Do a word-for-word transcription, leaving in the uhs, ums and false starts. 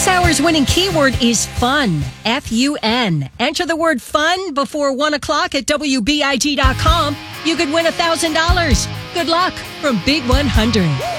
This hour's winning keyword is fun. F U N. Enter the word fun before one o'clock at W B I G dot com. You could win one thousand dollars. Good luck from Big one hundred.